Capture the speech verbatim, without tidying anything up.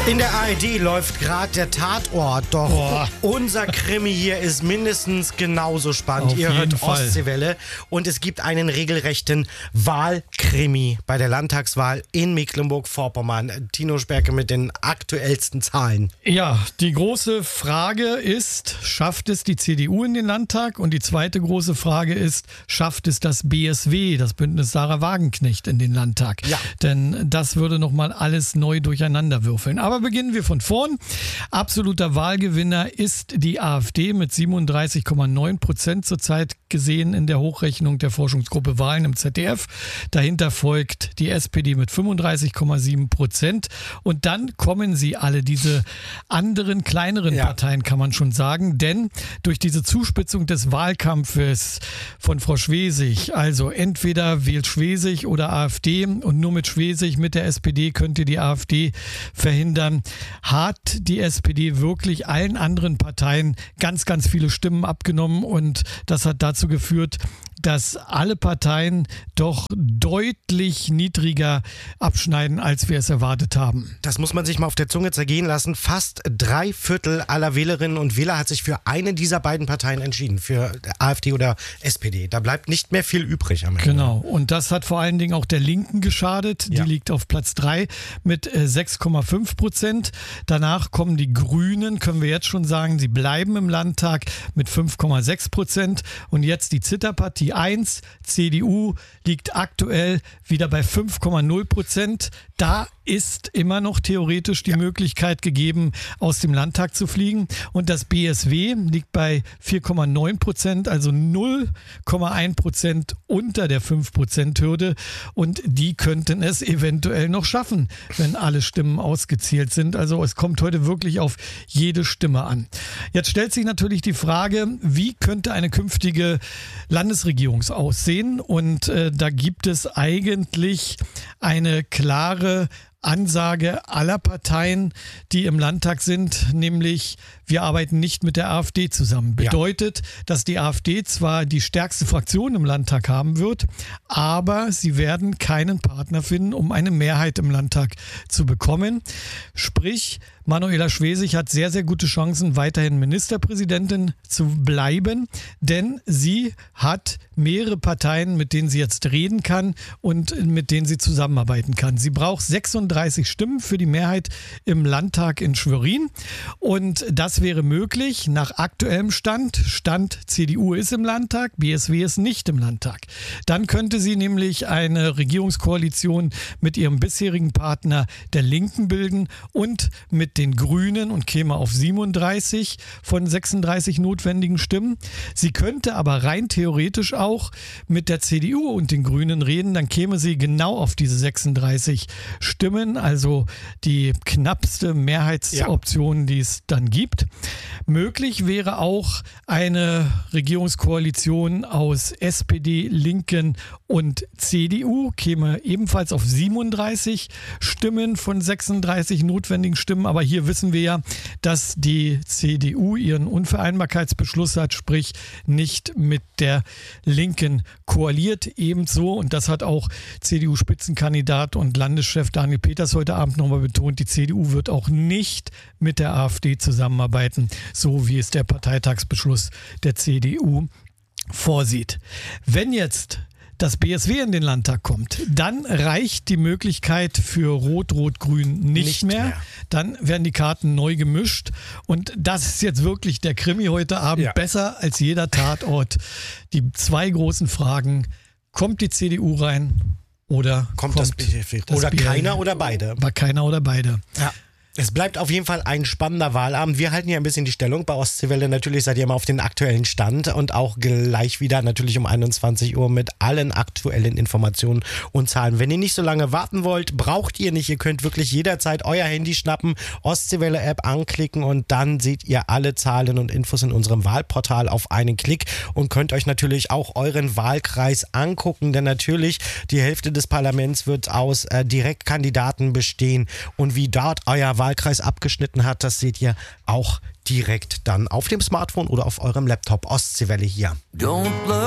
In der A R D läuft gerade der Tatort, doch Boah. unser Krimi hier ist mindestens genauso spannend. Auf Ihr hört jeden Fall. Ostseewelle und es gibt einen regelrechten Wahlkrimi bei der Landtagswahl in Mecklenburg-Vorpommern. Tino Sperke mit den aktuellsten Zahlen. Ja, die große Frage ist, schafft es die C D U in den Landtag? Und die zweite große Frage ist, schafft es das B S W, das Bündnis Sarah Wagenknecht, in den Landtag? Ja. Denn das würde nochmal alles neu durcheinander würfeln. Aber beginnen wir von vorn. Absoluter Wahlgewinner ist die AfD mit siebenunddreißig Komma neun Prozent zurzeit gesehen in der Hochrechnung der Forschungsgruppe Wahlen im Z D F. Dahinter folgt die S P D mit fünfunddreißig Komma sieben Prozent. Und dann kommen sie alle, diese anderen, kleineren Ja. Parteien, kann man schon sagen. Denn durch diese Zuspitzung des Wahlkampfes von Frau Schwesig, also entweder wählt Schwesig oder AfD, und nur mit Schwesig, mit der S P D könnte die AfD verhindern, hat die S P D wirklich allen anderen Parteien ganz, ganz viele Stimmen abgenommen. Und das hat dazu geführt, dass alle Parteien doch deutlich niedriger abschneiden, als wir es erwartet haben. Das muss man sich mal auf der Zunge zergehen lassen. Fast drei Viertel aller Wählerinnen und Wähler hat sich für eine dieser beiden Parteien entschieden, für AfD oder S P D. Da bleibt nicht mehr viel übrig am Ende. Genau, und das hat vor allen Dingen auch der Linken geschadet. Die Ja. liegt auf Platz drei mit äh, sechs Komma fünf Prozent. Danach kommen die Grünen, können wir jetzt schon sagen, sie bleiben im Landtag mit fünf Komma sechs Prozent. Und jetzt die Zitterpartie eins, C D U, liegt aktuell wieder bei fünf Komma null Prozent. Da ist immer noch theoretisch die Möglichkeit gegeben, aus dem Landtag zu fliegen. Und das B S W liegt bei vier Komma neun Prozent, also null Komma eins Prozent unter der fünf Prozent Hürde. Und die könnten es eventuell noch schaffen, wenn alle Stimmen ausgezählt sind. Also es kommt heute wirklich auf jede Stimme an. Jetzt stellt sich natürlich die Frage, wie könnte eine künftige Landesregierung aussehen? Und äh, da gibt es eigentlich eine klare Ansage aller Parteien, die im Landtag sind, nämlich wir arbeiten nicht mit der AfD zusammen. Ja. Bedeutet, dass die AfD zwar die stärkste Fraktion im Landtag haben wird, aber sie werden keinen Partner finden, um eine Mehrheit im Landtag zu bekommen. Sprich, Manuela Schwesig hat sehr, sehr gute Chancen, weiterhin Ministerpräsidentin zu bleiben, denn sie hat mehrere Parteien, mit denen sie jetzt reden kann und mit denen sie zusammenarbeiten kann. Sie braucht sechsunddreißig Stimmen für die Mehrheit im Landtag in Schwerin, und das wäre möglich nach aktuellem Stand. Stand C D U ist im Landtag, B S W ist nicht im Landtag. Dann könnte sie nämlich eine Regierungskoalition mit ihrem bisherigen Partner der Linken bilden und mit den Grünen und käme auf siebenunddreißig von sechsunddreißig notwendigen Stimmen. Sie könnte aber rein theoretisch auch mit der C D U und den Grünen reden, dann käme sie genau auf diese sechsunddreißig Stimmen, also die knappste Mehrheitsoption, die es dann gibt. Möglich wäre auch eine Regierungskoalition aus S P D, Linken und C D U, käme ebenfalls auf siebenunddreißig Stimmen von sechsunddreißig notwendigen Stimmen. Aber hier wissen wir ja, dass die C D U ihren Unvereinbarkeitsbeschluss hat, sprich nicht mit der Linken koaliert. Ebenso, und das hat auch C D U-Spitzenkandidat und Landeschef Daniel Peters heute Abend nochmal betont, die C D U wird auch nicht mit der AfD zusammenarbeiten, so wie es der Parteitagsbeschluss der C D U vorsieht. Wenn jetzt das B S W in den Landtag kommt, dann reicht die Möglichkeit für Rot-Rot-Grün nicht, Nicht mehr. mehr. Dann werden die Karten neu gemischt. Und das ist jetzt wirklich der Krimi heute Abend, Ja. besser als jeder Tatort. Die zwei großen Fragen: Kommt die C D U rein oder Kommt, das B S W? Oder B S W? keiner oder beide? War keiner oder beide. Ja. Es bleibt auf jeden Fall ein spannender Wahlabend. Wir halten hier ein bisschen die Stellung bei Ostseewelle. Natürlich seid ihr immer auf den aktuellen Stand und auch gleich wieder natürlich um einundzwanzig Uhr mit allen aktuellen Informationen und Zahlen. Wenn ihr nicht so lange warten wollt, braucht ihr nicht. Ihr könnt wirklich jederzeit euer Handy schnappen, Ostseewelle-App anklicken und dann seht ihr alle Zahlen und Infos in unserem Wahlportal auf einen Klick und könnt euch natürlich auch euren Wahlkreis angucken, denn natürlich die Hälfte des Parlaments wird aus äh, Direktkandidaten bestehen und wie dort euer Wahlkreis abgeschnitten hat, das seht ihr auch direkt dann auf dem Smartphone oder auf eurem Laptop. Ostseewelle hier. Don't